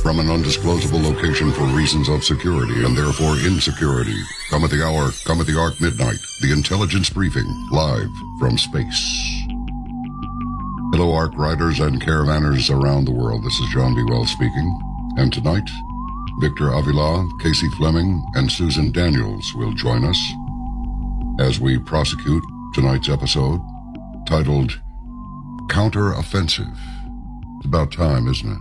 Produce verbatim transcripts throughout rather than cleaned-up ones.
from an undisclosable location for reasons of security and therefore insecurity. Come at the hour, come at the arc midnight. The intelligence briefing, live from space. Hello, Ark riders and caravanners around the world. This is John B. Wells speaking. And tonight, Victor Avila, Casey Fleming, and Susan Daniels will join us as we prosecute tonight's episode titled Counter-Offensive. It's about time, isn't it?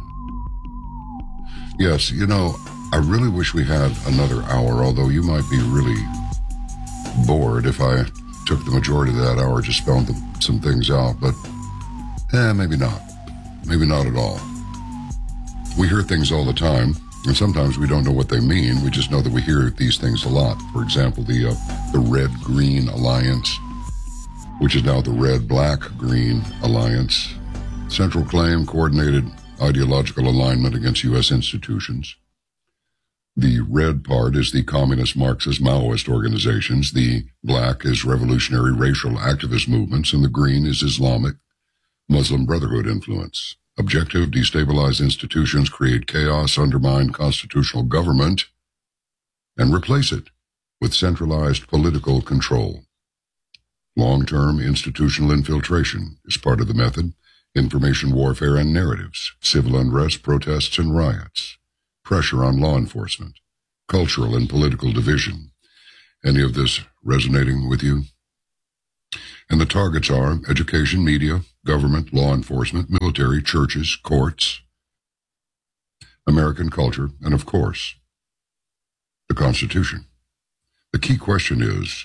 Yes, you know, I really wish we had another hour, although you might be really bored if I took the majority of that hour to spell them, some things out, but eh, maybe not. Maybe not at all. We hear things all the time, and sometimes we don't know what they mean. We just know that we hear these things a lot. For example, the uh, the Red-Green Alliance, which is now the Red-Black-Green Alliance. Central claim, coordinated ideological alignment against U S institutions. The red part is the communist, Marxist, Maoist organizations. The black is revolutionary racial activist movements, and the green is Islamic Muslim Brotherhood influence. Objective, destabilize institutions, create chaos, undermine constitutional government, and replace it with centralized political control. Long-term institutional infiltration is part of the method. Information warfare and narratives, civil unrest, protests and riots, pressure on law enforcement, cultural and political division. Any of this resonating with you? And the targets are education, media, government, law enforcement, military, churches, courts, American culture, and of course, the Constitution. The key question is,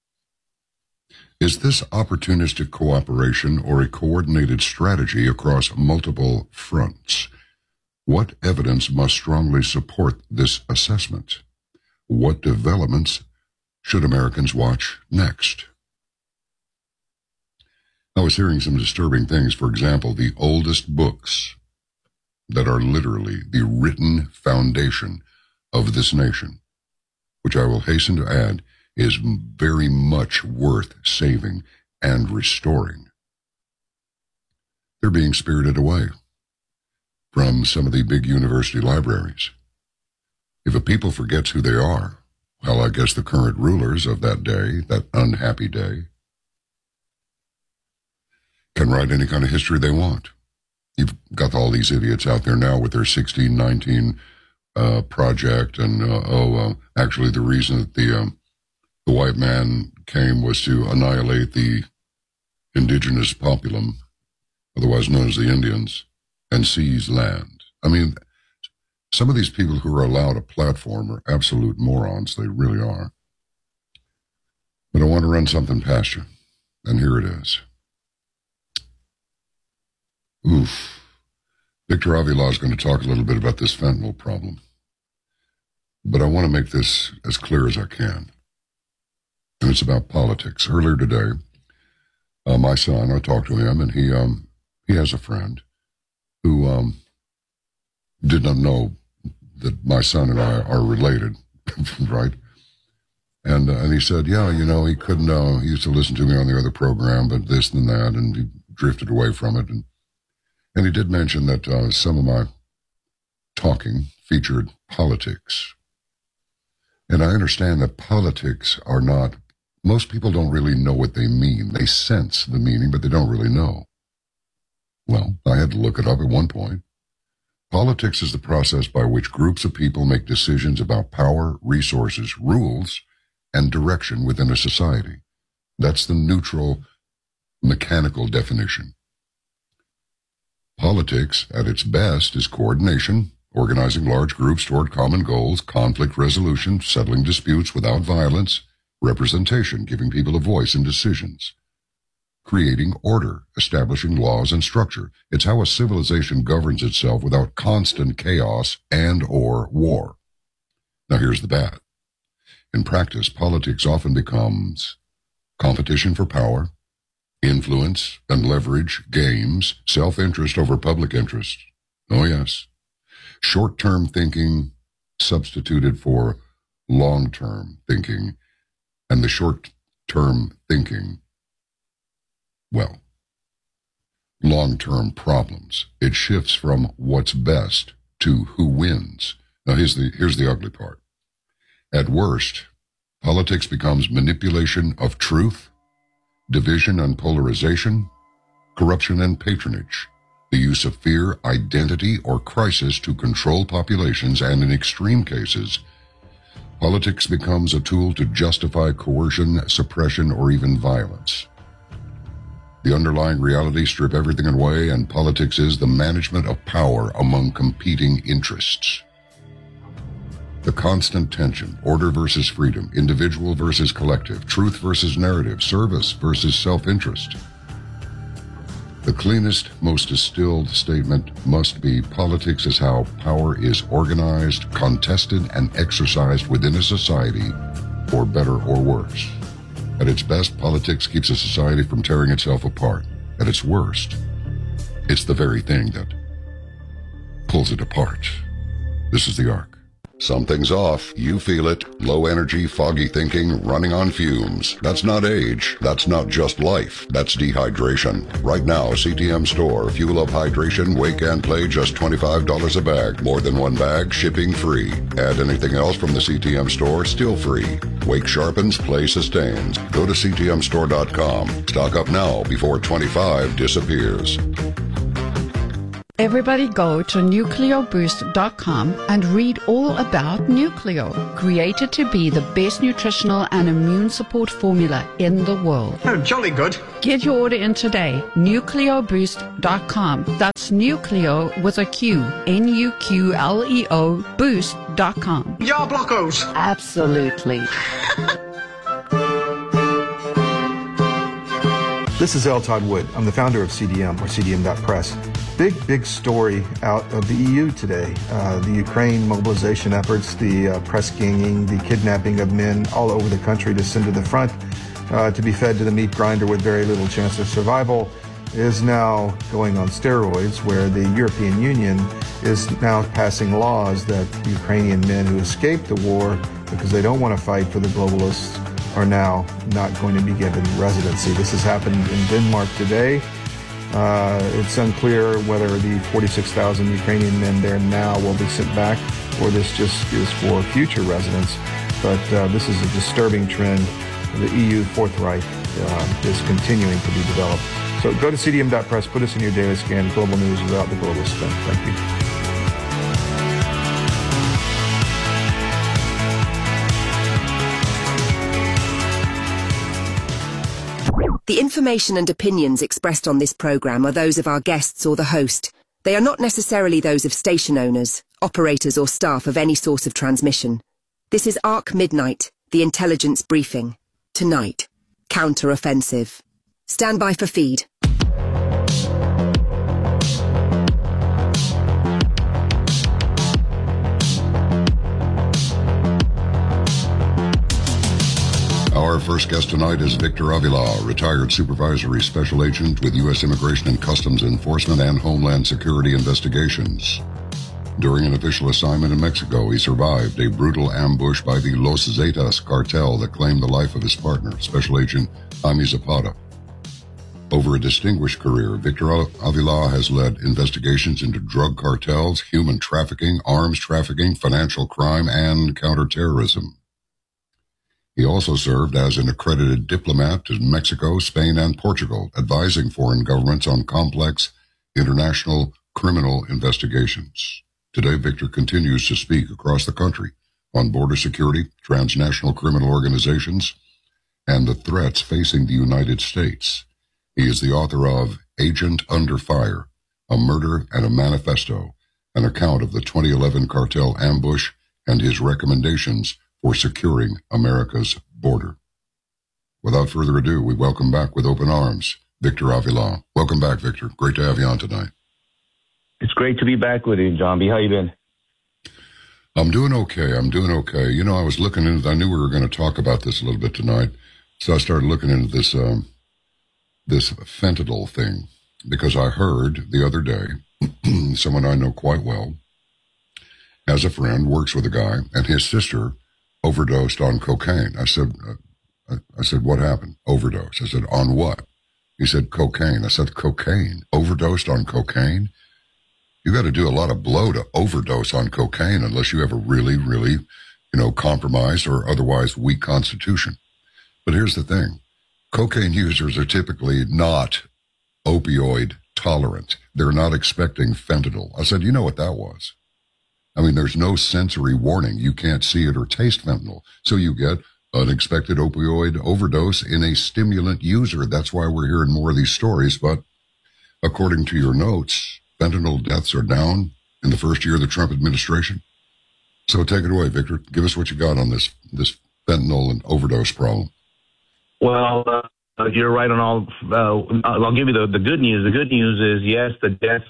is this opportunistic cooperation or a coordinated strategy across multiple fronts? What evidence must strongly support this assessment? What developments should Americans watch next? I was hearing some disturbing things. For example, the oldest books that are literally the written foundation of this nation, which I will hasten to add, is very much worth saving and restoring. They're being spirited away from some of the big university libraries. If a people forgets who they are, well, I guess the current rulers of that day, that unhappy day, can write any kind of history they want. You've got all these idiots out there now with their sixteen nineteen uh, project, and uh, oh, uh, actually the reason that the um, The white man came was to annihilate the indigenous populum, otherwise known as the Indians, and seize land. I mean, some of these people who are allowed a platform are absolute morons. They really are. But I want to run something past you, and here it is. Oof. Victor Avila is going to talk a little bit about this fentanyl problem. But I want to make this as clear as I can. And it's about politics. Earlier today, uh, my son, I talked to him, and he um, he has a friend who um, did not know that my son and I are related, right? And uh, and he said, yeah, you know, he couldn't, uh, he used to listen to me on the other program, but this and that, and he drifted away from it. And, and he did mention that uh, some of my talking featured politics. And I understand that politics are not, most people don't really know what they mean. They sense the meaning, but they don't really know. Well, I had to look it up at one point. Politics is the process by which groups of people make decisions about power, resources, rules, and direction within a society. That's the neutral, mechanical definition. Politics, at its best, is coordination, organizing large groups toward common goals, conflict resolution, settling disputes without violence, representation, giving people a voice in decisions, creating order, establishing laws and structure. It's how a civilization governs itself without constant chaos and or war. Now here's the bad. In practice, politics often becomes competition for power, influence and leverage, games, self-interest over public interest. Oh yes. Short-term thinking substituted for long-term thinking, and the short-term thinking, well, long-term problems. It shifts from what's best to who wins. Now, here's the, here's the ugly part. At worst, politics becomes manipulation of truth, division and polarization, corruption and patronage, the use of fear, identity, or crisis to control populations, and in extreme cases, politics becomes a tool to justify coercion, suppression, or even violence. The underlying reality strip everything away, and politics is the management of power among competing interests. The constant tension, order versus freedom, individual versus collective, truth versus narrative, service versus self-interest. The cleanest, most distilled statement must be politics is how power is organized, contested, and exercised within a society, for better or worse. At its best, politics keeps a society from tearing itself apart. At its worst, it's the very thing that pulls it apart. This is the Ark. Something's off. You feel it. Low energy, foggy thinking, running on fumes. That's not age. That's not just life. That's dehydration. Right now, C T M Store. Fuel up hydration, wake and play, just twenty-five dollars a bag. More than one bag, shipping free. Add anything else from the C T M Store, still free. Wake sharpens, play sustains. Go to C T M store dot com. Stock up now before twenty-five disappears. Everybody go to Nucleo Boost dot com and read all about Nucleo, created to be the best nutritional and immune support formula in the world. Oh, jolly good. Get your order in today, Nucleo Boost dot com. That's Nucleo with a Q, N U Q L E O, Boost dot com. Yar blockos. Absolutely. This is L. Todd Wood. I'm the founder of C D M, or C D M dot press. Big, big story out of the E U today. Uh, the Ukraine mobilization efforts, the uh, press ganging, the kidnapping of men all over the country to send to the front uh, to be fed to the meat grinder with very little chance of survival is now going on steroids, where the European Union is now passing laws that Ukrainian men who escaped the war because they don't want to fight for the globalists are now not going to be given residency. This has happened in Denmark today. Uh, it's unclear whether the forty-six thousand Ukrainian men there now will be sent back, or this just is for future residents. But uh, this is a disturbing trend. The E U Fourth Reich uh, is continuing to be developed. So go to C D M dot press, put us in your daily scan, global news without the global spin. Thank you. The information and opinions expressed on this program are those of our guests or the host. They are not necessarily those of station owners, operators or staff of any source of transmission. This is Ark Midnight, the intelligence briefing. Tonight, counter-offensive. Stand by for feed. Our first guest tonight is Victor Avila, retired supervisory special agent with U S Immigration and Customs Enforcement and Homeland Security Investigations. During an official assignment in Mexico, he survived a brutal ambush by the Los Zetas cartel that claimed the life of his partner, Special Agent Jaime Zapata. Over a distinguished career, Victor Avila has led investigations into drug cartels, human trafficking, arms trafficking, financial crime, and counterterrorism. He also served as an accredited diplomat in Mexico, Spain, and Portugal, advising foreign governments on complex international criminal investigations. Today, Victor continues to speak across the country on border security, transnational criminal organizations, and the threats facing the United States. He is the author of Agent Under Fire, A Murder and a Manifesto, an account of the twenty eleven cartel ambush and his recommendations for securing America's border. Without further ado, we welcome back with open arms, Victor Avila. Welcome back, Victor. Great to have you on tonight. It's great to be back with you, John B. How you been? I'm doing okay. I'm doing okay. You know, I was looking into, I knew we were going to talk about this a little bit tonight, so I started looking into this, um, this fentanyl thing, because I heard the other day, someone I know quite well, has a friend, works with a guy, and his sister overdosed on cocaine. I said, uh, I said, what happened? Overdose. I said, on what? He said, cocaine. I said, cocaine? Overdosed on cocaine? You got to do a lot of blow to overdose on cocaine unless you have a really, really, you know, compromised or otherwise weak constitution. But here's the thing. Cocaine users are typically not opioid tolerant. They're not expecting fentanyl. I said, you know what that was? I mean, there's no sensory warning. You can't see it or taste fentanyl. So you get unexpected opioid overdose in a stimulant user. That's why we're hearing more of these stories. But according to your notes, fentanyl deaths are down in the first year of the Trump administration. So take it away, Victor. Give us what you got on this, this fentanyl and overdose problem. Well, uh, you're right on all. Uh, I'll give you the, the good news. The good news is, yes, the deaths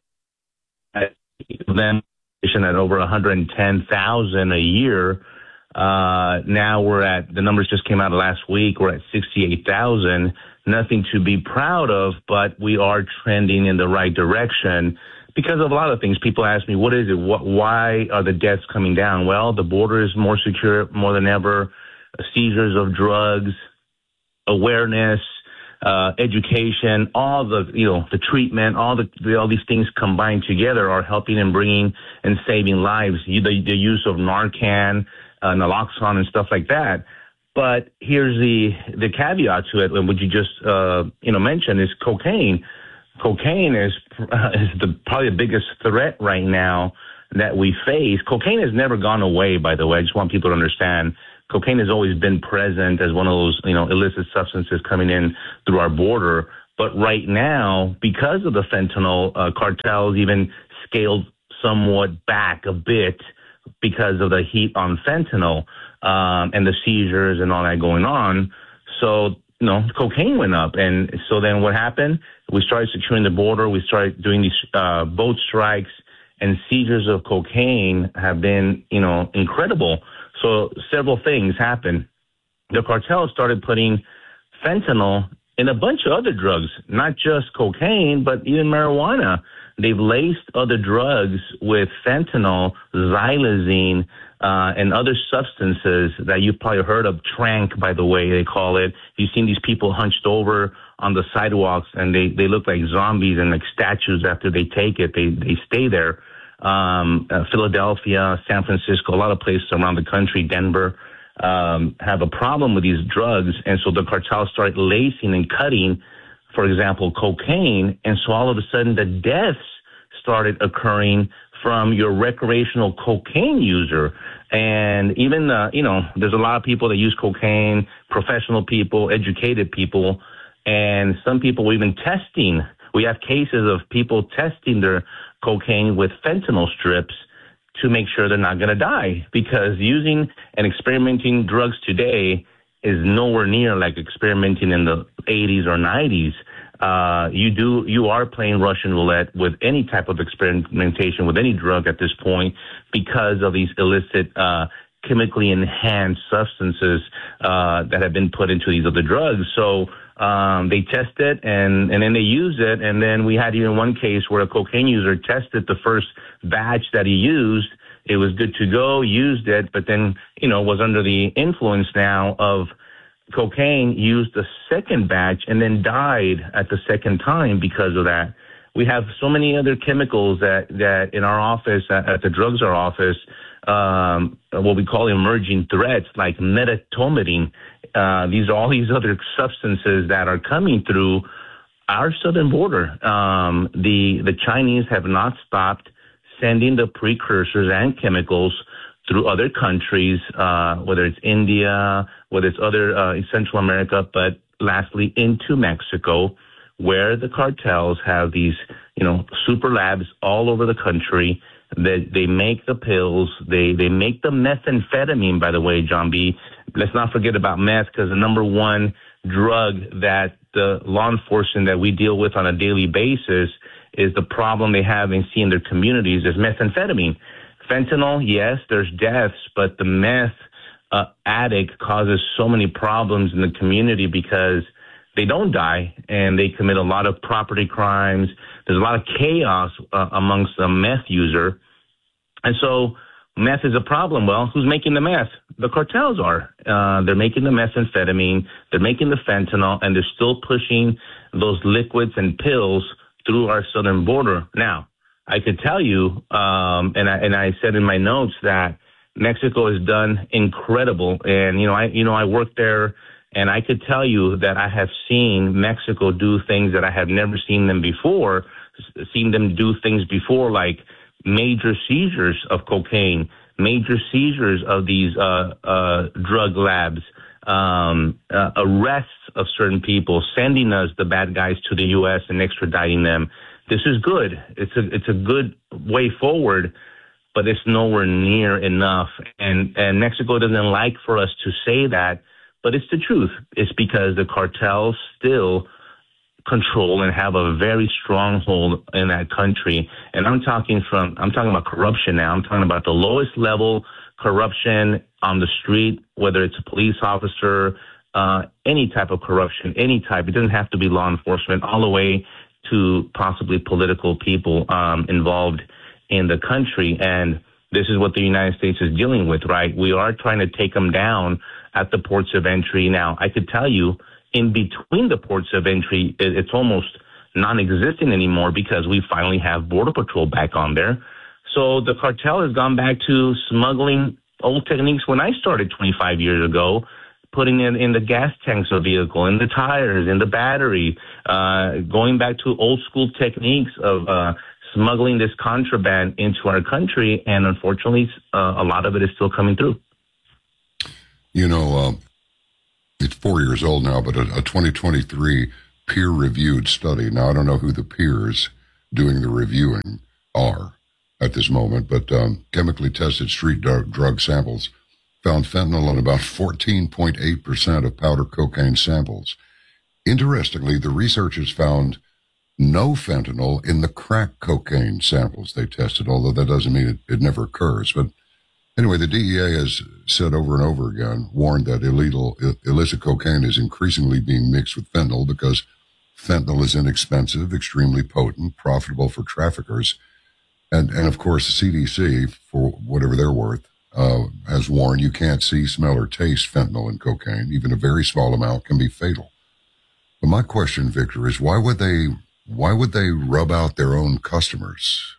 at them at over one hundred ten thousand a year. Uh, now we're at, the numbers just came out last week. We're at sixty-eight thousand. Nothing to be proud of, but we are trending in the right direction because of a lot of things. People ask me, what is it? What, why are the deaths coming down? Well, the border is more secure more than ever. Seizures of drugs, awareness, uh, education, all the, you know, the treatment, all the, the, all these things combined together are helping and bringing and saving lives. You, the, the use of Narcan, uh, naloxone and stuff like that. But here's the, the caveat to it, and what you just, uh, you know, mentioned is cocaine. Cocaine is, uh, is the, probably the biggest threat right now that we face. Cocaine has never gone away, by the way. I just want people to understand. Cocaine has always been present as one of those, you know, illicit substances coming in through our border. But right now, because of the fentanyl, uh, cartels even scaled somewhat back a bit because of the heat on fentanyl, um, and the seizures and all that going on. So, you know, cocaine went up. And so then what happened? We started securing the border. We started doing these uh, boat strikes, and seizures of cocaine have been, you know, incredible. So several things happened. The cartel started putting fentanyl in a bunch of other drugs, not just cocaine, but even marijuana. They've laced other drugs with fentanyl, xylazine, uh, and other substances that you've probably heard of. Trank, by the way, they call it. You've seen these people hunched over on the sidewalks, and they, they look like zombies and like statues after they take it. They, they stay there. Um, uh, Philadelphia, San Francisco, a lot of places around the country, Denver, um, have a problem with these drugs. And so the cartels started lacing and cutting, for example, cocaine. And so all of a sudden the deaths started occurring from your recreational cocaine user. And even, uh, you know, there's a lot of people that use cocaine, professional people, educated people, and some people were even testing. We have cases of people testing their cocaine with fentanyl strips to make sure they're not going to die, because using and experimenting drugs today is nowhere near like experimenting in the eighties or nineties. Uh, you do, you are playing Russian roulette with any type of experimentation with any drug at this point because of these illicit, uh, chemically enhanced substances, uh, that have been put into these other drugs. So, Um, they test it and, and then they use it. And then we had even one case where a cocaine user tested the first batch that he used. It was good to go, used it, but then, you know, was under the influence now of cocaine, used the second batch and then died at the second time because of that. We have so many other chemicals that, that in our office, at, at the drugs our office, um, what we call emerging threats like medetomidine. Uh, these are all these other substances that are coming through our southern border. Um, the the Chinese have not stopped sending the precursors and chemicals through other countries, uh, whether it's India, whether it's other uh, in Central America, but lastly into Mexico, where the cartels have these, you know, super labs all over the country. That they make the pills, they they make the methamphetamine, by the way, John B. Let's not forget about meth, because the number one drug that the law enforcement that we deal with on a daily basis is the problem they have and see in their communities is methamphetamine. Fentanyl, yes, there's deaths, but the meth uh, addict causes so many problems in the community because they don't die and they commit a lot of property crimes. There's a lot of chaos uh, amongst the meth user. And so meth is a problem. Well, who's making the meth? The cartels are. Uh, they're making the methamphetamine, they're making the fentanyl, and they're still pushing those liquids and pills through our southern border. Now, I could tell you, um, and I and I said in my notes that Mexico has done incredible. And you know, I you know I worked there, and I could tell you that I have seen Mexico do things that I have never seen them before. Seen them do things before, like major seizures of cocaine, major seizures of these uh, uh, drug labs, um, uh, arrests of certain people, sending us, the bad guys, to the U S and extraditing them. This is good. It's a it's a good way forward, but it's nowhere near enough. And and Mexico doesn't like for us to say that, but it's the truth. It's because the cartels still control and have a very strong hold in that country. And I'm talking from, I'm talking about corruption now. I'm talking about the lowest level corruption on the street, whether it's a police officer, uh, any type of corruption, any type. It doesn't have to be law enforcement, all the way to possibly political people um, involved in the country. And this is what the United States is dealing with, right? We are trying to take them down at the ports of entry. Now, I could tell you, in between the ports of entry, it's almost non-existent anymore because we finally have Border Patrol back on there. So the cartel has gone back to smuggling old techniques when I started twenty-five years ago, putting it in the gas tanks of the vehicle, in the tires, in the battery, uh, going back to old school techniques of uh, smuggling this contraband into our country. And unfortunately, uh, a lot of it is still coming through. You know, uh, it's four years old now, but a, a twenty twenty-three peer-reviewed study. Now, I don't know who the peers doing the reviewing are at this moment, but um, chemically tested street drug, drug samples found fentanyl in about fourteen point eight percent of powder cocaine samples. Interestingly, the researchers found no fentanyl in the crack cocaine samples they tested, although that doesn't mean it, it never occurs. But anyway, the D E A has said over and over again, warned that illegal, illicit cocaine is increasingly being mixed with fentanyl because fentanyl is inexpensive, extremely potent, profitable for traffickers. And, and of course, the C D C, for whatever they're worth, uh, has warned you can't see, smell, or taste fentanyl in cocaine. Even a very small amount can be fatal. But my question, Victor, is why would they, why would they rub out their own customers?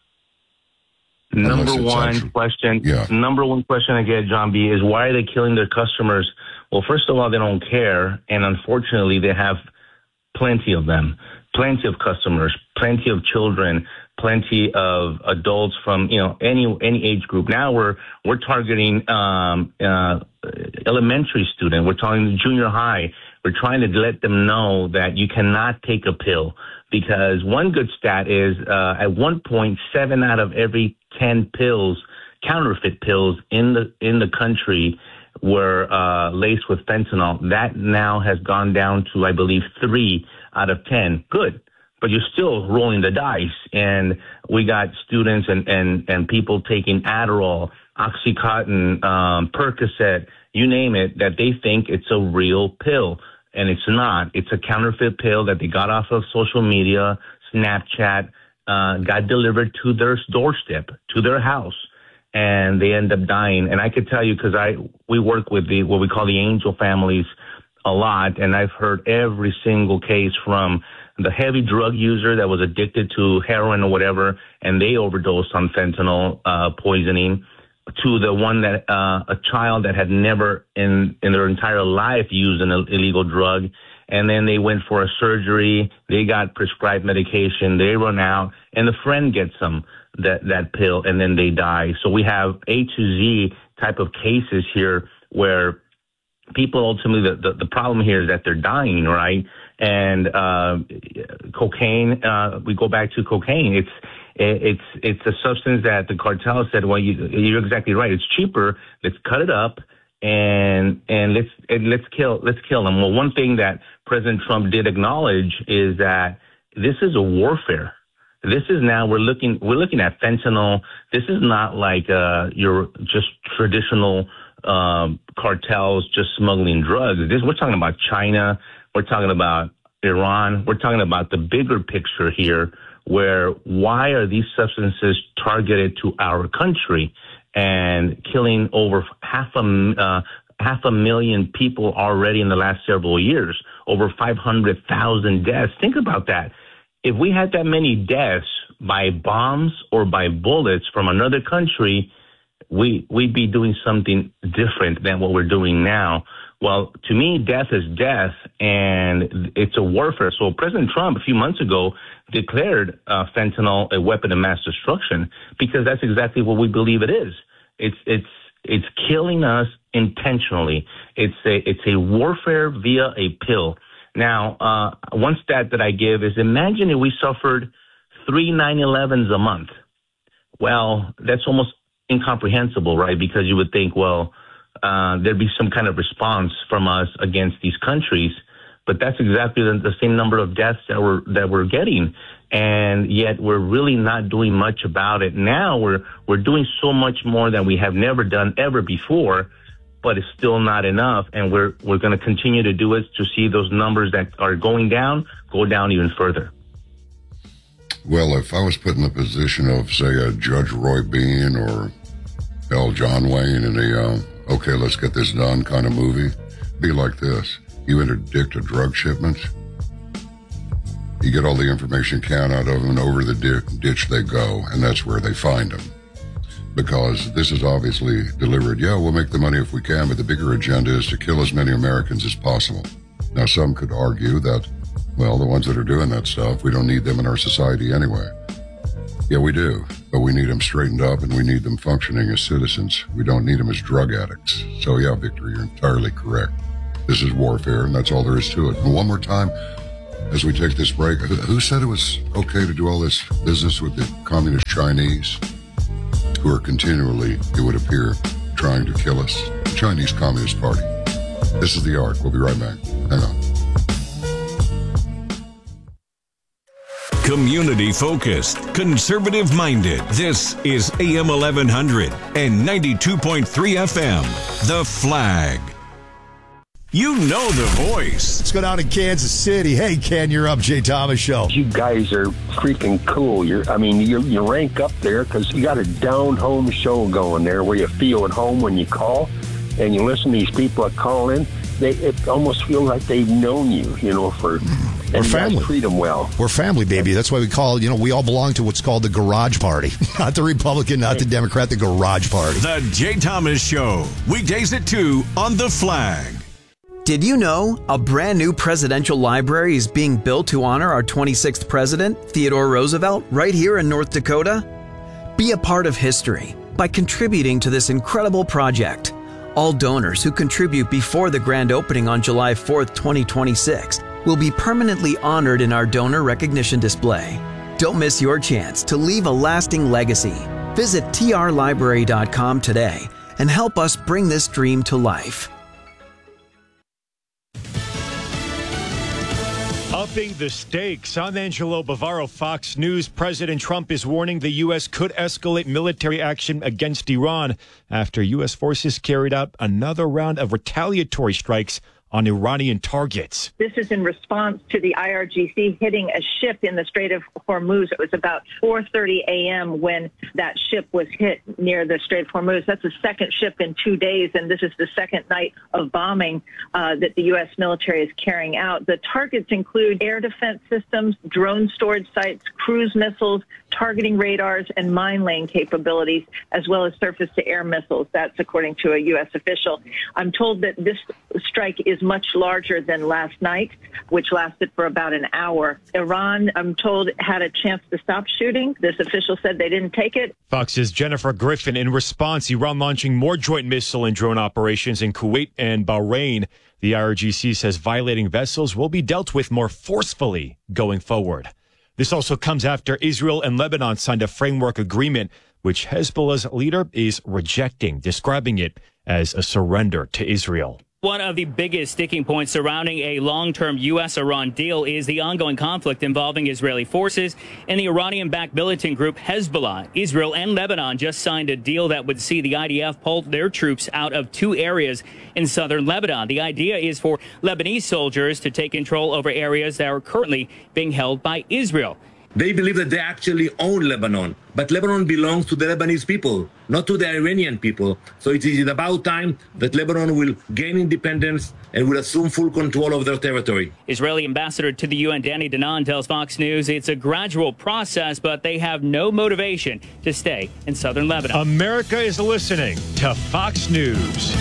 Number one actually, question, yeah. number one question I get, John B, is why are they killing their customers? Well, first of all, they don't care. And unfortunately, they have plenty of them, plenty of customers, plenty of children, plenty of adults from, you know, any, any age group. Now we're, we're targeting, um, uh, elementary student. We're targeting junior high. We're trying to let them know that you cannot take a pill. Because one good stat is uh, at one point, seven out of every ten pills, counterfeit pills in the in the country, were uh, laced with fentanyl. That now has gone down to, I believe, three out of ten. Good, but you're still rolling the dice. And we got students and and and people taking Adderall, OxyContin, um, Percocet, you name it, that they think it's a real pill. And it's not. It's a counterfeit pill that they got off of social media, Snapchat, uh, got delivered to their doorstep, to their house, and they end up dying. And I could tell you, because I we work with the what we call the angel families a lot, and I've heard every single case from the heavy drug user that was addicted to heroin or whatever, and they overdosed on fentanyl uh, poisoning, to the one that uh, a child that had never in in their entire life used an illegal drug, and then they went for a surgery, they got prescribed medication, they run out, and the friend gets them that that pill, and then they die. So we have A to Z type of cases here where people ultimately, the, the, the problem here is that they're dying, right? And uh, cocaine, uh, we go back to cocaine. It's It's it's a substance that the cartel said, well, you, you're exactly right. It's cheaper. Let's cut it up and and let's and let's kill let's kill them. Well, one thing that President Trump did acknowledge is that this is a warfare. This is now we're looking we're looking at fentanyl. This is not like uh, your just traditional um, cartels just smuggling drugs. This we're talking about China. We're talking about Iran. We're talking about the bigger picture here, where why are these substances targeted to our country and killing over half a uh, half a million people already in the last several years, over five hundred thousand deaths. Think about that. if we had that many deaths by bombs or by bullets from another country, we, we'd be doing something different than what we're doing now. Well, to me, death is death, and it's a warfare. So President Trump, a few months ago, declared uh, fentanyl a weapon of mass destruction, because that's exactly what we believe it is. It's it's it's killing us intentionally. It's a it's a warfare via a pill. Now, uh, one stat that I give is, imagine if we suffered three nine elevens a month. Well, that's almost incomprehensible, right? Because you would think, well, uh, there'd be some kind of response from us against these countries, but that's exactly the, the same number of deaths that we're that we're getting, and yet we're really not doing much about it. Now we're we're doing so much more than we have never done ever before, but it's still not enough, and we're we're going to continue to do it to see those numbers that are going down go down even further. Well, if I was put in the position of, say, a Judge Roy Bean or L. John Wayne in a uh, okay, let's get this done kind of movie, be like this. You interdict a drug shipment, you get all the information you can out of them, and over the di- ditch they go, and that's where they find them. Because this is obviously delivered, yeah, we'll make the money if we can, but the bigger agenda is to kill as many Americans as possible. Now, some could argue that, well, the ones that are doing that stuff, we don't need them in our society anyway. Yeah, we do, but we need them straightened up, and we need them functioning as citizens. We don't need them as drug addicts. So, yeah, Victor, you're entirely correct. This is warfare, and that's all there is to it. And one more time, as we take this break, who said it was okay to do all this business with the communist Chinese, who are continually, it would appear, trying to kill us? The Chinese Communist Party. This is The Arc. We'll be right back. Hang on. Community-focused, conservative-minded. This is A M eleven hundred and ninety-two point three F M. The Flag. You know the voice. Let's go down to Kansas City. Hey, Ken, you're up. Jay Thomas Show. You guys are freaking cool. You're, I mean, you you rank up there because you got a down-home show going there where you feel at home when you call, and you listen to these people that call in. They it almost feel like they've known you, you know, for We're and family. You guys treat them well. We're family, baby. That's why we call, you know, we all belong to what's called the Garage Party. Not the Republican, not the Democrat, the Garage Party. The Jay Thomas Show. Weekdays at two on The Flag. Did you know a brand new presidential library is being built to honor our twenty-sixth president, Theodore Roosevelt, right here in North Dakota? Be a part of history by contributing to this incredible project. All donors who contribute before the grand opening on July fourth, twenty twenty-six will be permanently honored in our donor recognition display. Don't miss your chance to leave a lasting legacy. Visit T R library dot com today and help us bring this dream to life. Upping the stakes. I'm Angelo Bavaro, Fox News. President Trump is warning the U S could escalate military action against Iran after U S forces carried out another round of retaliatory strikes on Iranian targets. This is in response to the I R G C hitting a ship in the Strait of Hormuz. It was about four thirty a.m. when that ship was hit near the Strait of Hormuz. That's the second ship in two days, and this is the second night of bombing uh, that the U S military is carrying out. The targets include air defense systems, drone storage sites, cruise missiles, targeting radars, and mine laying capabilities, as well as surface-to-air missiles. That's according to a U S official. I'm told that this strike is much larger than last night, which lasted for about an hour. Iran, I'm told, had a chance to stop shooting. This official said they didn't take it. Fox's Jennifer Griffin. In response, Iran launching more joint missile and drone operations in Kuwait and Bahrain. The I R G C says violating vessels will be dealt with more forcefully going forward. This also comes after Israel and Lebanon signed a framework agreement, which Hezbollah's leader is rejecting, describing it as a surrender to Israel. One of the biggest sticking points surrounding a long-term U S Iran deal is the ongoing conflict involving Israeli forces and the Iranian-backed militant group Hezbollah. Israel and Lebanon just signed a deal that would see the I D F pull their troops out of two areas in southern Lebanon. The idea is for Lebanese soldiers to take control over areas that are currently being held by Israel. They believe that they actually own Lebanon, but Lebanon belongs to the Lebanese people, not to the Iranian people. So it is about time that Lebanon will gain independence and will assume full control of their territory. Israeli ambassador to the U N, Danny Danon, tells Fox News it's a gradual process, but they have no motivation to stay in southern Lebanon. America is listening to Fox News.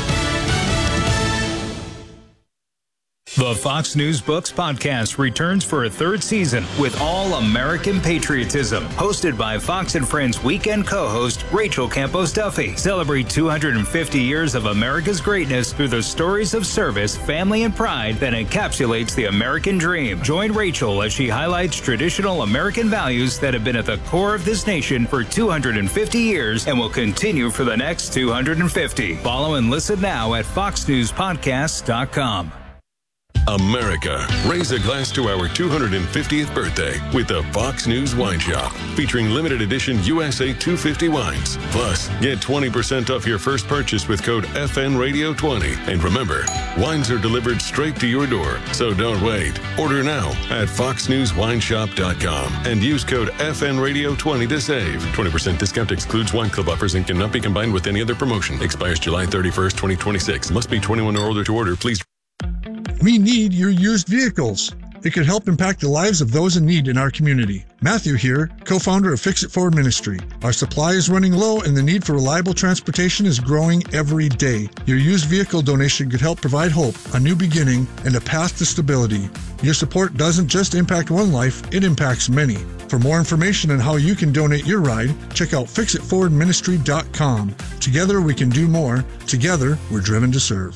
The Fox News Books podcast returns for a third season with All American Patriotism, hosted by Fox and Friends weekend co-host Rachel Campos Duffy. Celebrate two hundred fifty years of America's greatness through the stories of service, family, and pride that encapsulates the American dream. Join Rachel as she highlights traditional American values that have been at the core of this nation for two hundred fifty years and will continue for the next two hundred fifty. Follow and listen now at fox news podcast dot com. America, raise a glass to our two hundred fiftieth birthday with the Fox News Wine Shop, featuring limited edition U S A two fifty wines. Plus, get twenty percent off your first purchase with code F N Radio twenty. And remember, wines are delivered straight to your door, so don't wait. Order now at fox news wine shop dot com and use code F N Radio twenty to save. twenty percent discount excludes wine club offers and cannot be combined with any other promotion. Expires July thirty-first, twenty twenty-six. Must be twenty-one or older to order. Please. We need your used vehicles. It could help impact the lives of those in need in our community. Matthew here, co-founder of Fix It Forward Ministry. Our supply is running low and the need for reliable transportation is growing every day. Your used vehicle donation could help provide hope, a new beginning, and a path to stability. Your support doesn't just impact one life, it impacts many. For more information on how you can donate your ride, check out fix it forward ministry dot com. Together we can do more. Together we're driven to serve.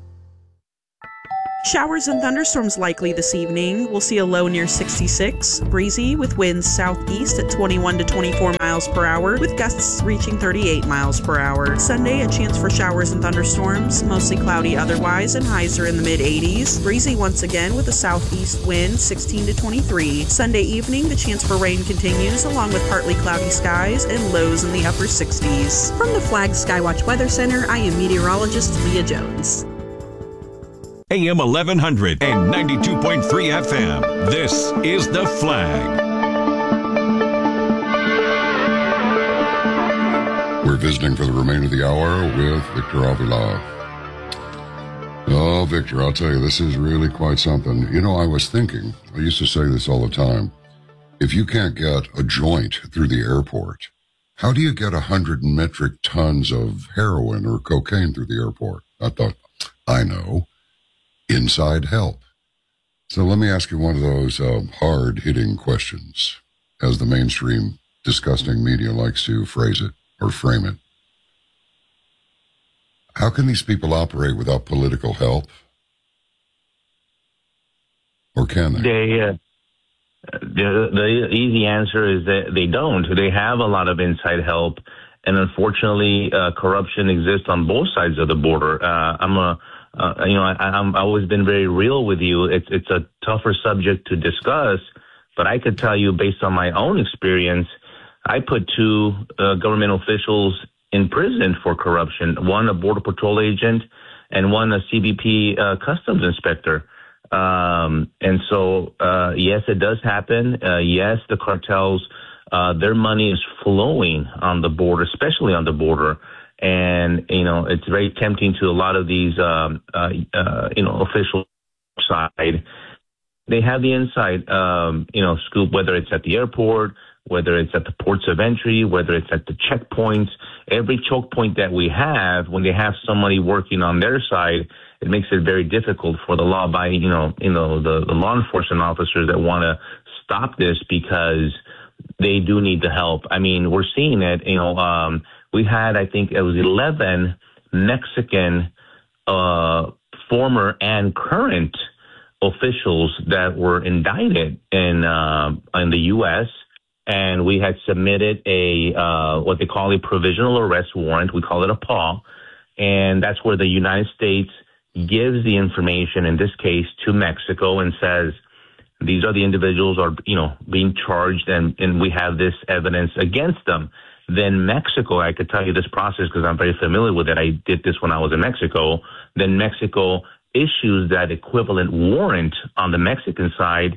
Showers and thunderstorms likely this evening. We'll see a low near sixty-six, breezy with winds southeast at twenty-one to twenty-four miles per hour, with gusts reaching thirty-eight miles per hour. Sunday, a chance for showers and thunderstorms, mostly cloudy otherwise, and highs are in the mid eighties. Breezy once again with a southeast wind, sixteen to twenty-three. Sunday evening, the chance for rain continues, along with partly cloudy skies and lows in the upper sixties. From the Flag Skywatch Weather Center, I am meteorologist Leah Jones. A M eleven hundred and ninety-two point three F M. This is The Flag. We're visiting for the remainder of the hour with Victor Avila. Oh, Victor, I'll tell you, this is really quite something. You know, I was thinking, I used to say this all the time, if you can't get a joint through the airport, how do you get one hundred metric tons of heroin or cocaine through the airport? I thought, I know. Inside help. So let me ask you one of those uh, hard-hitting questions, as the mainstream disgusting media likes to phrase it or frame it. How can these people operate without political help? Or can they? They uh, the, the easy answer is that they don't. They have a lot of inside help, and unfortunately, uh, corruption exists on both sides of the border. Uh, I'm a Uh, you know, I, I'm, I've always been very real with you. It's it's a tougher subject to discuss, but I could tell you based on my own experience, I put two uh, government officials in prison for corruption, one a Border Patrol agent and one a C B P uh, customs inspector. Um, and so, uh, yes, it does happen. Uh, yes, the cartels, uh, their money is flowing on the border, especially on the border. And, you know, it's very tempting to a lot of these, um, uh, uh, you know, official side. They have the inside, um, you know, scoop, whether it's at the airport, whether it's at the ports of entry, whether it's at the checkpoints. Every choke point that we have, when they have somebody working on their side, it makes it very difficult for the law by, you know, you know, the, the law enforcement officers that want to stop this because they do need the help. I mean, we're seeing it, you know, um, we had, I think it was eleven Mexican uh, former and current officials that were indicted in uh, in the U S, and we had submitted a uh, what they call a provisional arrest warrant. We call it a P A W, and that's where the United States gives the information, in this case, to Mexico and says, these are the individuals are, you know, being charged, and, and we have this evidence against them. Then Mexico, I could tell you this process because I'm very familiar with it. I did this when I was in Mexico. Then Mexico issues that equivalent warrant on the Mexican side,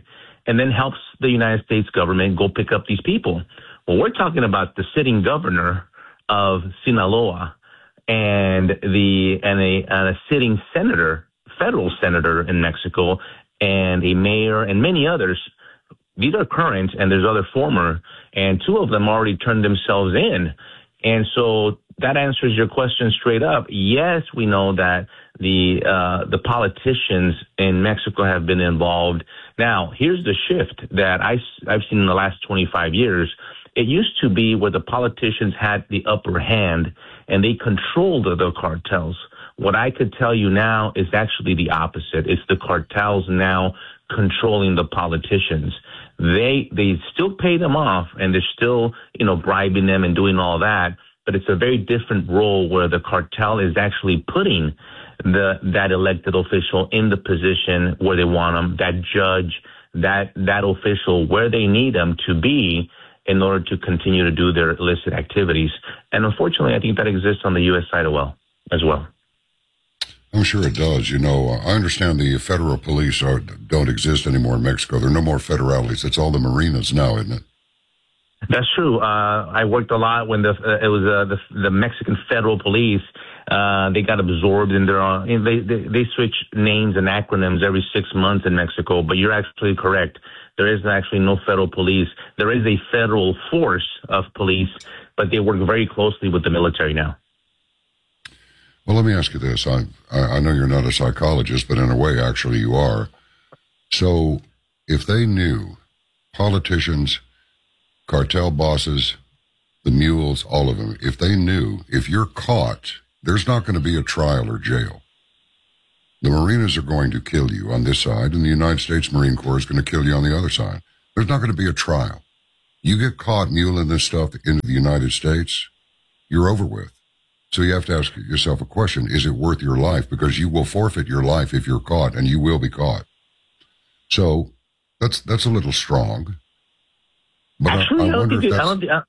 and then helps the United States government go pick up these people. Well, we're talking about the sitting governor of Sinaloa and the and a, and a sitting senator, federal senator in Mexico, and a mayor and many others. These are current, and there's other former, and two of them already turned themselves in. And so that answers your question straight up. Yes, we know that the uh, the politicians in Mexico have been involved. Now, here's the shift that I, I've seen in the last twenty-five years. It used to be where the politicians had the upper hand and they controlled the cartels. What I could tell you now is actually the opposite. It's the cartels now controlling the politicians. They they still pay them off, and they're still, you know, bribing them and doing all that. But it's a very different role where the cartel is actually putting the that elected official in the position where they want them, that judge, that that official where they need them to be in order to continue to do their illicit activities. And unfortunately, I think that exists on the U S side as well. As well. I'm sure it does. You know, I understand the federal police are, don't exist anymore in Mexico. There are no more federales. It's all the marinas now, isn't it? That's true. Uh, I worked a lot when the uh, it was uh, the, the Mexican federal police. Uh, they got absorbed in their own. They, they they switch names and acronyms every six months in Mexico. But you're actually correct. There is actually no federal police. There is a federal force of police, but they work very closely with the military now. Well, let me ask you this. I, I know you're not a psychologist, but in a way, actually, you are. So if they knew, politicians, cartel bosses, the mules, all of them, if they knew, if you're caught, there's not going to be a trial or jail. The Marinas are going to kill you on this side, and the United States Marine Corps is going to kill you on the other side. There's not going to be a trial. You get caught muling this stuff into the United States, you're over with. So you have to ask yourself a question, is it worth your life? Because you will forfeit your life if you're caught, and you will be caught. So that's that's a little strong. But Actually, I, I, I don't think it, I don't, I,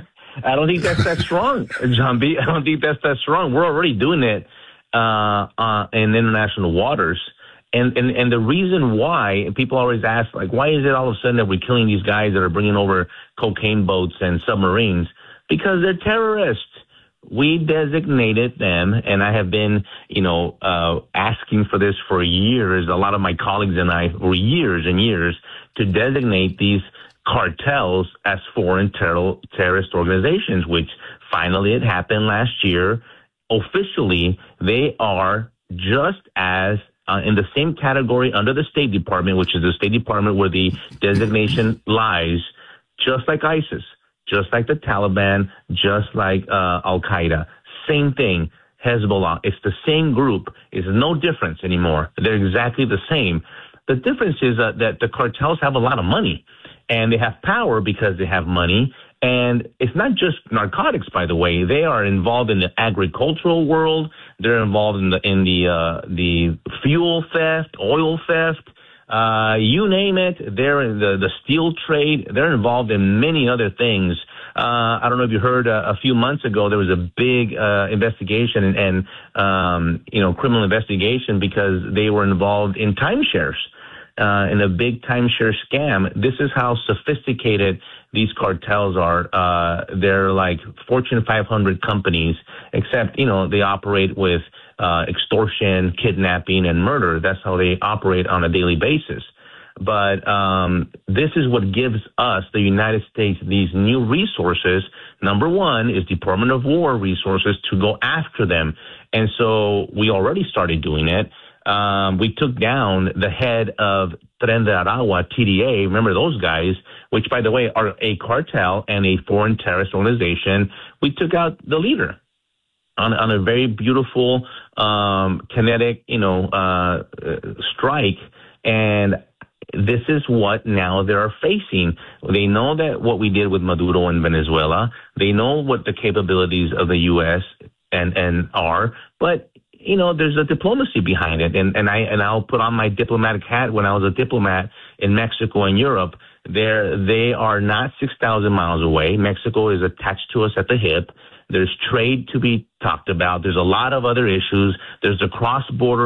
I don't think that's that strong, John B. I don't think that's that strong. We're already doing it uh, uh, in international waters. And, and and the reason why, people always ask, like, why is it all of a sudden that we're killing these guys that are bringing over cocaine boats and submarines? Because they're terrorists. We designated them, and I have been, you know, uh, asking for this for years. A lot of my colleagues and I, for years and years, to designate these cartels as foreign ter- terrorist organizations, which finally it happened last year. Officially, they are just as uh, in the same category under the State Department, which is the State Department where the designation lies, just like ISIS. Just like the Taliban, just like uh, Al-Qaeda. Same thing, Hezbollah. It's the same group. It's no difference anymore. They're exactly the same. The difference is uh, that the cartels have a lot of money, and they have power because they have money. And it's not just narcotics, by the way. They are involved in the agricultural world. They're involved in the in the uh, the fuel theft, oil theft. Uh, you name it, they're in the, the steel trade. They're involved in many other things. Uh, I don't know if you heard uh, a few months ago, there was a big, uh, investigation and, and, um, you know, criminal investigation because they were involved in timeshares, uh, in a big timeshare scam. This is how sophisticated these cartels are. Uh, they're like Fortune five hundred companies, except, you know, they operate with Uh, extortion, kidnapping, and murder. That's how they operate on a daily basis. But um, this is what gives us, the United States, these new resources. Number one is Department of War resources to go after them. And so we already started doing it. Um, we took down the head of Tren de Aragua, T D A. Remember those guys, which, by the way, are a cartel and a foreign terrorist organization. We took out the leader. On, on a very beautiful, um, kinetic, you know, uh, strike. And this is what now they're facing. They know that what we did with Maduro in Venezuela. They know what the capabilities of the U S and, and are. But, you know, there's a diplomacy behind it. And, and I, and I'll put on my diplomatic hat. When I was a diplomat in Mexico and Europe, they're, they are not six thousand miles away. Mexico is attached to us at the hip. There's trade to be talked about. There's a lot of other issues. There's the cross-border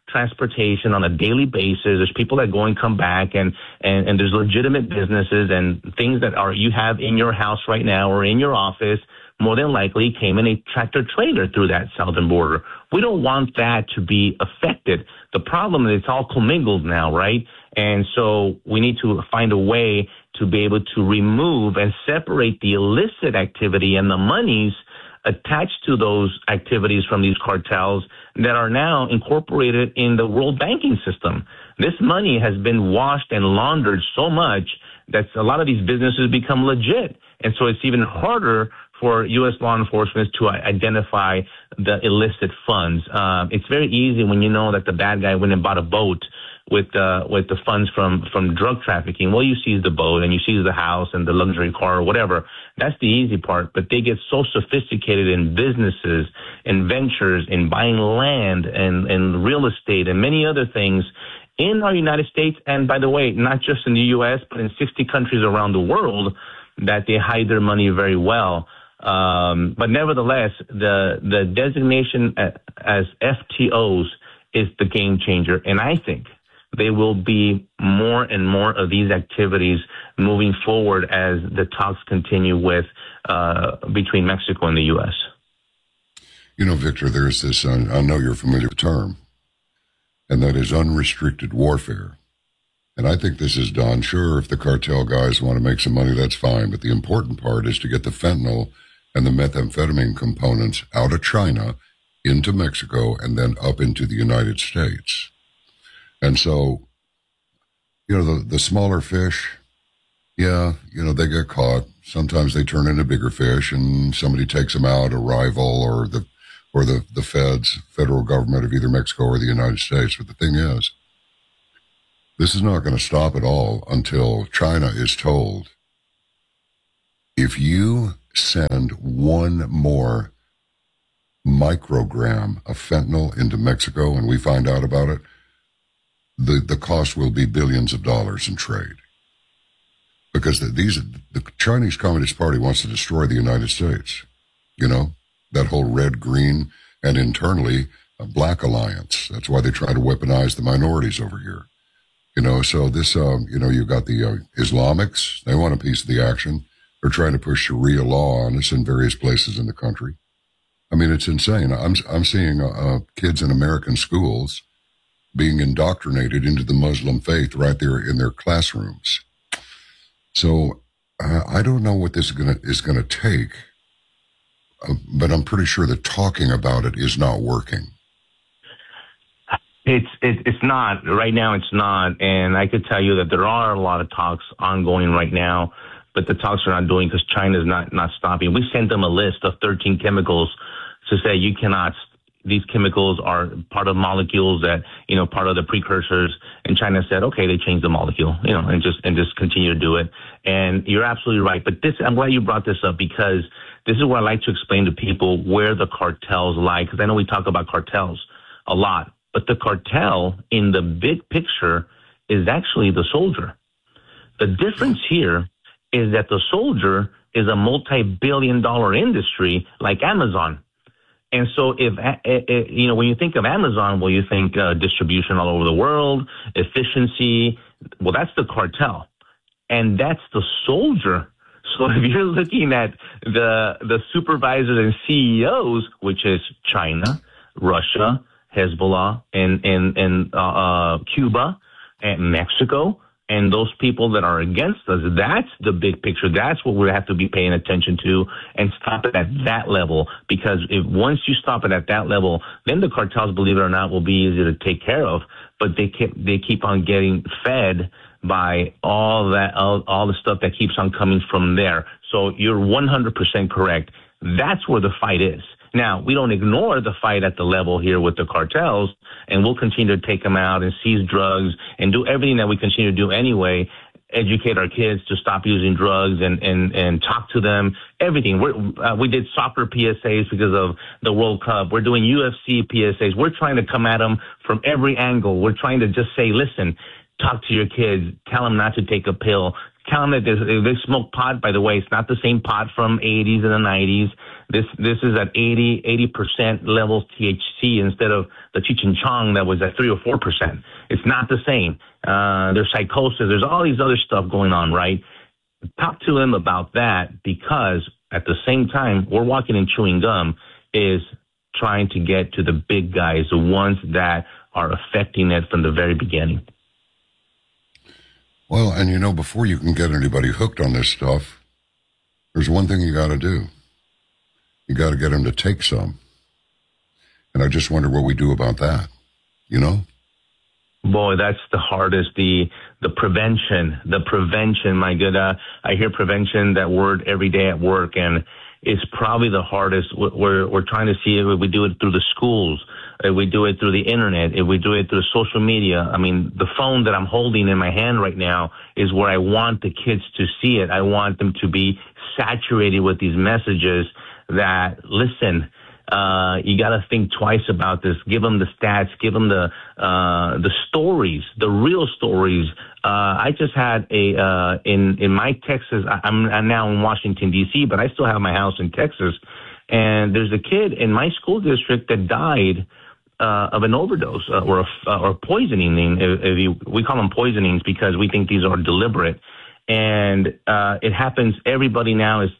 transportation on a daily basis. There's people that go and come back, and, and, and there's legitimate businesses and things that are you have in your house right now or in your office more than likely came in a tractor trailer through that southern border. We don't want that to be affected. The problem is it's all commingled now, right? And so we need to find a way to be able to remove and separate the illicit activity and the monies attached to those activities from these cartels that are now incorporated in the world banking system. This money has been washed and laundered so much that a lot of these businesses become legit. And so it's even harder for U S law enforcement to identify the illicit funds. Uh, it's very easy when you know that the bad guy went and bought a boat with uh, with the funds from, from drug trafficking. Well, you seize the boat and you seize the house and the luxury car or whatever. That's the easy part. But they get so sophisticated in businesses, in ventures, in buying land and, and real estate and many other things in our United States. And by the way, not just in the U S, but in sixty countries around the world, that they hide their money very well. Um, but nevertheless, the the designation as F T Os is the game changer. And I think there will be more and more of these activities moving forward as the talks continue with uh, between Mexico and the U S. You know, Victor, there's this, uh, I know you're familiar with the term, and that is unrestricted warfare. And I think this is done. Sure, if the cartel guys want to make some money, that's fine. But the important part is to get the fentanyl and the methamphetamine components out of China into Mexico and then up into the United States. And so, you know, the, the smaller fish, yeah, you know, they get caught. Sometimes they turn into bigger fish and somebody takes them out, a rival or the or the, the feds, federal government of either Mexico or the United States. But the thing is, this is not going to stop at all until China is told, if you send one more microgram of fentanyl into Mexico and we find out about it, the, the cost will be billions of dollars in trade. Because the, these the Chinese Communist Party wants to destroy the United States. You know, that whole red, green, and internally a black alliance. That's why they try to weaponize the minorities over here. You know, so this, um, you know, you've got the uh, Islamics. They want a piece of the action. They're trying to push Sharia law on us in various places in the country. I mean, it's insane. I'm I'm seeing uh, uh, kids in American schools being indoctrinated into the Muslim faith right there in their classrooms. So uh, I don't know what this is gonna is gonna take, uh, but I'm pretty sure that talking about it is not working. It's it, it's not right now. It's not, and I could tell you that there are a lot of talks ongoing right now, but the talks are not doing because China is not not stopping. We sent them a list of thirteen chemicals to say you cannot. These chemicals are part of molecules that you know part of the precursors, and China said, okay, they changed the molecule, you know, and just and just continue to do it. And you're absolutely right. But this, I'm glad you brought this up because this is what I like to explain to people where the cartels lie. Because I know we talk about cartels a lot. But the cartel in the big picture is actually the soldier. The difference here is that the soldier is a multi-billion dollar industry like Amazon. And so if, you know, when you think of Amazon, well, you think uh, distribution all over the world, efficiency. Well, that's the cartel. And that's the soldier. So if you're looking at the the supervisors and C E Os, which is China, Russia, Hezbollah, and, and, and uh, uh, Cuba, and Mexico, and those people that are against us, that's the big picture. That's what we have to be paying attention to and stop it at that level. Because if once you stop it at that level, then the cartels, believe it or not, will be easy to take care of. But they keep, they keep on getting fed by all that, all, all the stuff that keeps on coming from there. So you're one hundred percent correct. That's where the fight is. Now, we don't ignore the fight at the level here with the cartels, and we'll continue to take them out and seize drugs and do everything that we continue to do anyway, educate our kids to stop using drugs and, and, and talk to them, everything. We're, uh, we did soccer P S As because of the World Cup. We're doing U F C P S As. We're trying to come at them from every angle. We're trying to just say, listen, talk to your kids, tell them not to take a pill, tell them that there's, if they smoke pot, by the way, it's not the same pot from eighties and the nineties. This this is at eighty, eighty percent levels T H C instead of the Cheech and Chong that was at three or four percent. It's not the same. Uh, there's psychosis. There's all these other stuff going on, right? Talk to them about that, because at the same time, we're walking and chewing gum is trying to get to the big guys, the ones that are affecting it from the very beginning. Well, and you know, before you can get anybody hooked on this stuff, there's one thing you got to do. You got to get them to take some. And I just wonder what we do about that, you know? Boy, that's the hardest, the the prevention, the prevention, my good. Uh, I hear prevention, that word, every day at work, and it's probably the hardest. We're, we're trying to see if we do it through the schools, if we do it through the internet, if we do it through social media. I mean, the phone that I'm holding in my hand right now is where I want the kids to see it. I want them to be saturated with these messages that, listen, uh, you got to think twice about this. Give them the stats, give them the, uh, the stories, the real stories. Uh, I just had a, uh, in, in my Texas, I'm, I'm now in Washington, D C, but I still have my house in Texas. And there's a kid in my school district that died, uh, of an overdose, uh, or, a, uh, or poisoning. If, if you, we call them poisonings because we think these are deliberate. And, uh, it happens. Everybody now is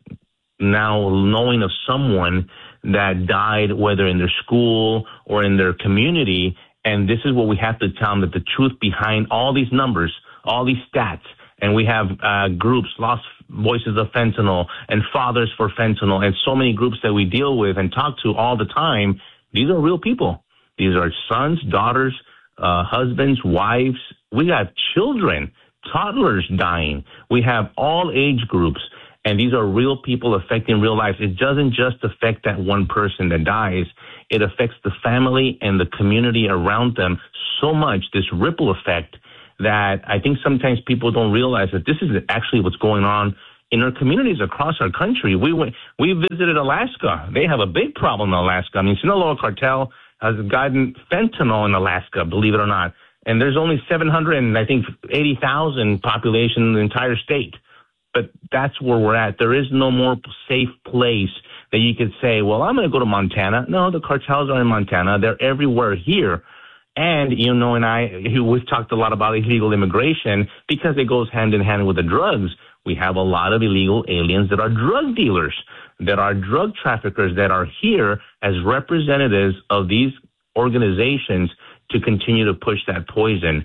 now knowing of someone that died, whether in their school or in their community. And this is what we have to tell them, that the truth behind all these numbers, all these stats, and we have uh, groups, Lost Voices of Fentanyl and Fathers for Fentanyl, and so many groups that we deal with and talk to all the time. These are real people. These are sons, daughters, uh, husbands, wives. We have children, toddlers dying. We have all age groups. And these are real people affecting real lives. It doesn't just affect that one person that dies. It affects the family and the community around them so much, this ripple effect, that I think sometimes people don't realize that this is actually what's going on in our communities across our country. We went, we visited Alaska. They have a big problem in Alaska. I mean, Sinaloa Cartel has gotten fentanyl in Alaska, believe it or not. And there's only seven hundred and I think eighty thousand population in the entire state. But that's where we're at. There is no more safe place that you could say, well, I'm going to go to Montana. No, the cartels are in Montana. They're everywhere here. And, you know, and I, we've talked a lot about illegal immigration because it goes hand in hand with the drugs. We have a lot of illegal aliens that are drug dealers, that are drug traffickers, that are here as representatives of these organizations to continue to push that poison.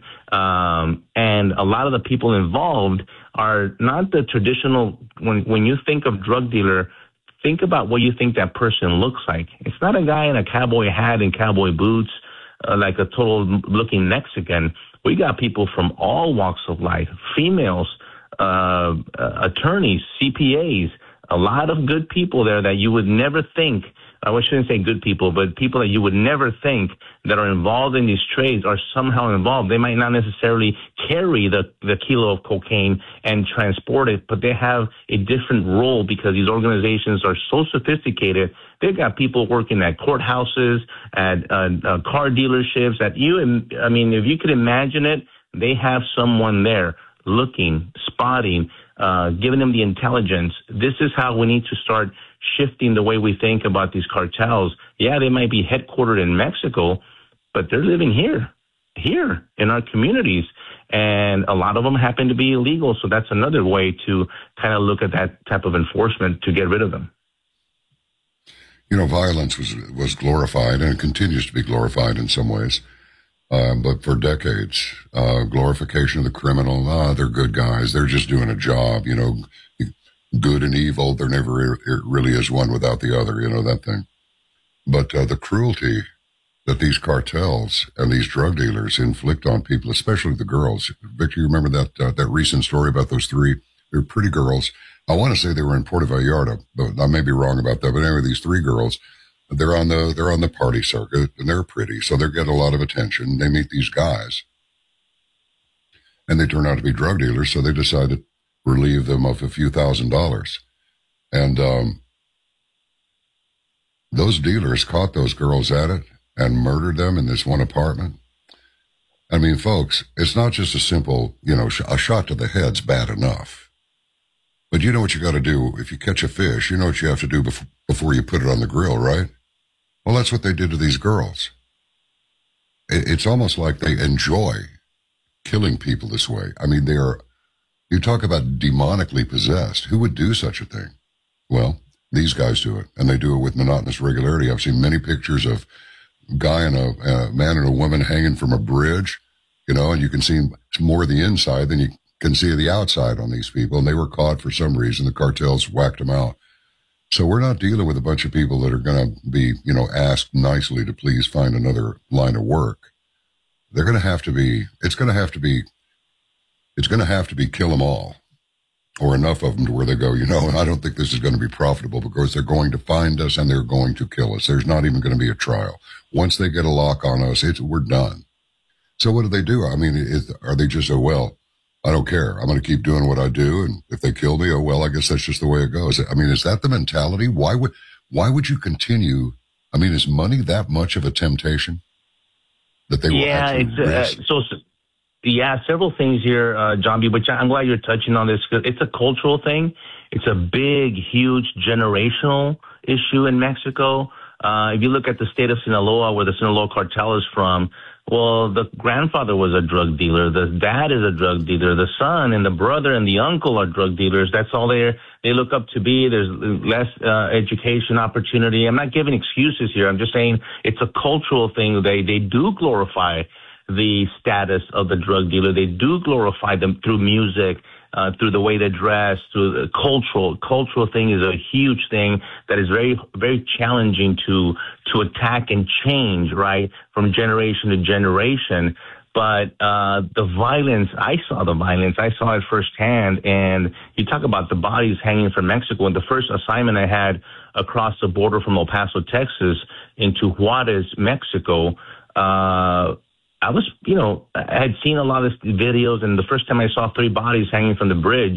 Um, and a lot of the people involved are not the traditional, when, when you think of drug dealer, think about what you think that person looks like. It's not a guy in a cowboy hat and cowboy boots, uh, like a total looking Mexican. We got people from all walks of life, females, uh, uh, attorneys, C P As, a lot of good people there that you would never think, I shouldn't say good people, but people that you would never think that are involved in these trades are somehow involved. They might not necessarily carry the, the kilo of cocaine and transport it, but they have a different role because these organizations are so sophisticated. They've got people working at courthouses, at uh, uh, car dealerships, at you. I mean, if you could imagine it, they have someone there looking, spotting, uh, giving them the intelligence. This is how we need to start shifting the way we think about these cartels. Yeah, they might be headquartered in Mexico, but they're living here, here in our communities. And a lot of them happen to be illegal. So that's another way to kind of look at that type of enforcement to get rid of them. You know, violence was, was glorified and it continues to be glorified in some ways. Uh, but for decades, uh, glorification of the criminal, ah, they're good guys. They're just doing a job, you know, good and evil. There never really is one without the other, you know, that thing. But uh, the cruelty that these cartels and these drug dealers inflict on people, especially the girls. Victor, you remember that uh, that recent story about those three? They're pretty girls. I want to say they were in Puerto Vallarta, but I may be wrong about that. But anyway, these three girls, they're on the they're on the party circuit, and they're pretty, so they get a lot of attention. They meet these guys, and they turn out to be drug dealers, so they decide to relieve them of a few thousand dollars. And um, those dealers caught those girls at it and murdered them in this one apartment. I mean, folks, it's not just a simple, you know, sh- a shot to the head's bad enough. But you know what you got to do if you catch a fish. You know what you have to do before, before you put it on the grill, right? Well, that's what they did to these girls. It, it's almost like they enjoy killing people this way. I mean, they are, you talk about demonically possessed. Who would do such a thing? Well, these guys do it, and they do it with monotonous regularity. I've seen many pictures of a guy and a, a man and a woman hanging from a bridge, you know, and you can see more of the inside than you can see of the outside on these people, and they were caught for some reason. The cartels whacked them out. So we're not dealing with a bunch of people that are going to be, you know, asked nicely to please find another line of work. They're going to have to be, it's going to have to be, it's going to have to be kill them all, or enough of them to where they go, you know, I don't think this is going to be profitable because they're going to find us and they're going to kill us. There's not even going to be a trial. Once they get a lock on us, it's, we're done. So what do they do? I mean, it, are they just, oh, well, I don't care. I'm going to keep doing what I do. And if they kill me, oh, well, I guess that's just the way it goes. I mean, is that the mentality? Why would, why would you continue? I mean, is money that much of a temptation that they will yeah, actually it's, uh, so, so, yeah, several things here, uh, John B., but I'm glad you're touching on this because it's a cultural thing. It's a big, huge generational issue in Mexico. Uh, if you look at the state of Sinaloa, where the Sinaloa cartel is from, well, the grandfather was a drug dealer. The dad is a drug dealer. The son and the brother and the uncle are drug dealers. That's all they they look up to be. There's less uh, education opportunity. I'm not giving excuses here. I'm just saying it's a cultural thing. They they do glorify the status of the drug dealer. They do glorify them through music, uh, through the way they dress, through the cultural, cultural thing is a huge thing that is very, very challenging to, to attack and change, right? From generation to generation. But, uh, the violence, I saw the violence. I saw it firsthand. And you talk about the bodies hanging from Mexico. And the first assignment I had across the border from El Paso, Texas into Juarez, Mexico, uh, I was, you know, I had seen a lot of videos, and the first time I saw three bodies hanging from the bridge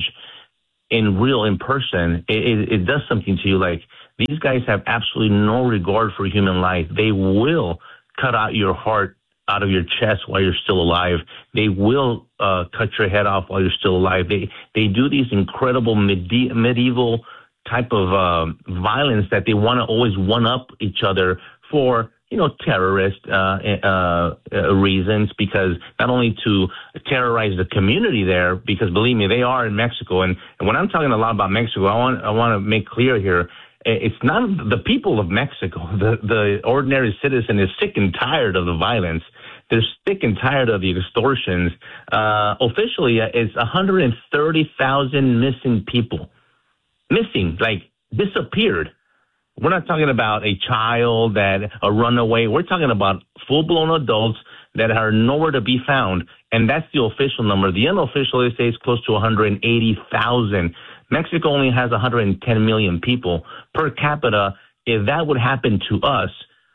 in real, in person, it, it, it does something to you. Like, these guys have absolutely no regard for human life. They will cut out your heart out of your chest while you're still alive. They will uh, cut your head off while you're still alive. They they do these incredible medi- medieval type of uh, violence that they want to always one-up each other for, you know, terrorist uh, uh, uh, reasons, because not only to terrorize the community there, because believe me, they are in Mexico. And, and when I'm talking a lot about Mexico, I want I want to make clear here, it's not the people of Mexico. The, the ordinary citizen is sick and tired of the violence. They're sick and tired of the extortions. Uh, officially, it's one hundred thirty thousand missing people. Missing, like disappeared. We're not talking about a child that a runaway. We're talking about full-blown adults that are nowhere to be found. And that's the official number. The unofficial, they say, is close to one hundred eighty thousand. Mexico only has one hundred ten million people per capita. If that would happen to us,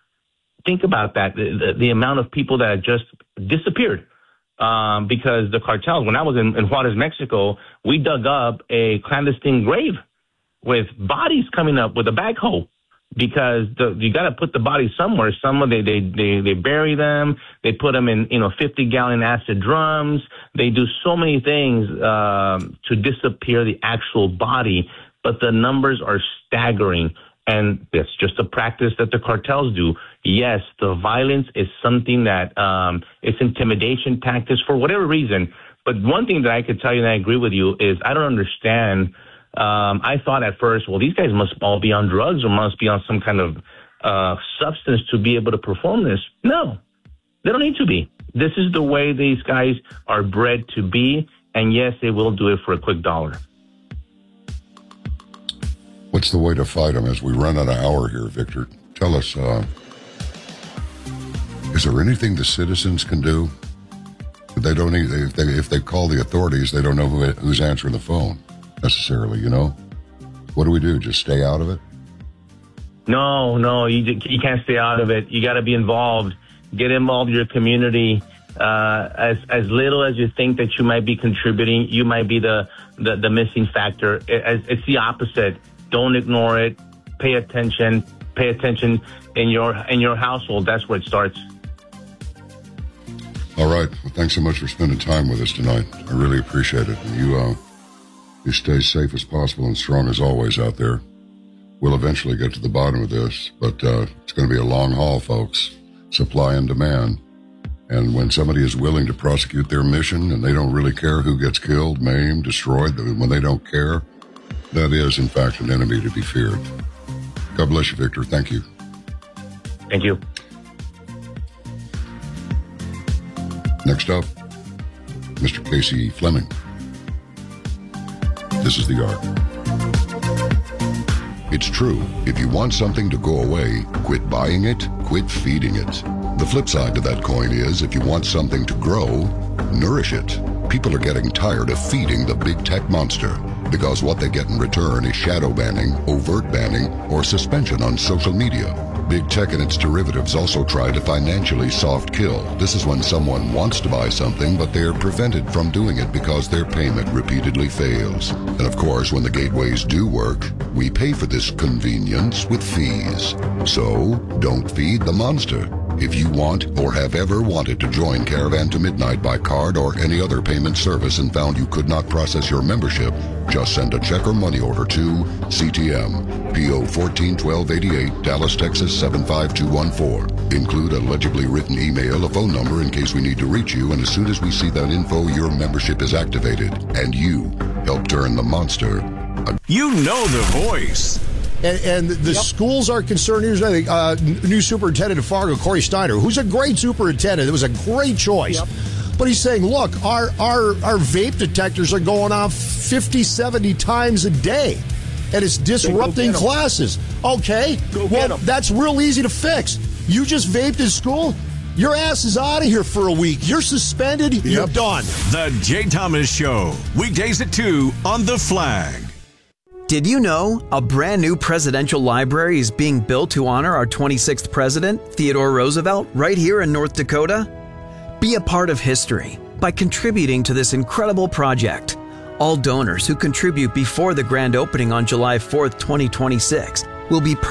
think about that. The, the, the amount of people that just disappeared. Um, because the cartels, when I was in, in Juarez, Mexico, we dug up a clandestine grave with bodies coming up with a backhoe, because the, you got to put the bodies somewhere. Somewhere they, they, they, they bury them. They put them in, you know, fifty gallon acid drums. They do so many things, um, to disappear the actual body, but the numbers are staggering. And it's just a practice that the cartels do. Yes, the violence is something that, um, it's intimidation tactics for whatever reason. But one thing that I could tell you, and I agree with you, is I don't understand. Um, I thought at first, well, these guys must all be on drugs or must be on some kind of uh, substance to be able to perform this. No, they don't need to be. This is the way these guys are bred to be. And yes, they will do it for a quick dollar. What's the way to fight them as we run out of hour here, Victor? Tell us, uh, is there anything the citizens can do? They don't need, if they, if they call the authorities, they don't know who, who's answering the phone necessarily, you know? What do we do? Just stay out of it? No, no, you, you can't stay out of it. You got to be involved. Get involved in your community. Uh, as, as little as you think that you might be contributing, you might be the, the, the missing factor. It, it's the opposite. Don't ignore it. Pay attention. Pay attention in your in your household. That's where it starts. All right. Well, thanks so much for spending time with us tonight. I really appreciate it. And you, uh, You stay safe as possible and strong as always out there. We'll eventually get to the bottom of this, but uh, it's going to be a long haul, folks. Supply and demand. And when somebody is willing to prosecute their mission and they don't really care who gets killed, maimed, destroyed, when they don't care, that is, in fact, an enemy to be feared. God bless you, Victor. Thank you. Thank you. Next up, Mister Casey Fleming. This is the Ark. It's true. If you want something to go away, quit buying it, quit feeding it. The flip side to that coin is, if you want something to grow, nourish it. People are getting tired of feeding the big tech monster, because what they get in return is shadow banning, overt banning, or suspension on social media. Big tech and its derivatives also try to financially soft kill. This is when someone wants to buy something, but they're prevented from doing it because their payment repeatedly fails. And of course, when the gateways do work, we pay for this convenience with fees. So, don't feed the monster. If you want or have ever wanted to join Caravan to Midnight by card or any other payment service and found you could not process your membership, just send a check or money order to C T M, P O fourteen twelve eighty-eight, Dallas, Texas seven five two one four. Include a legibly written email, a phone number in case we need to reach you, and as soon as we see that info, your membership is activated, and you help turn the monster. A- you know the voice. And, and the yep. schools are concerned. Here's I think uh, new superintendent of Fargo, Corey Steiner, who's a great superintendent. It was a great choice. Yep. But he's saying, look, our, our, our vape detectors are going off fifty, seventy times a day, and it's disrupting classes. Okay, go well, that's real easy to fix. You just vaped in school, your ass is out of here for a week. You're suspended, yep. You're done. The Jay Thomas Show, weekdays at two on The Flag. Did you know a brand new presidential library is being built to honor our twenty-sixth president, Theodore Roosevelt, right here in North Dakota? Be a part of history by contributing to this incredible project. All donors who contribute before the grand opening on July fourth, twenty twenty-six will be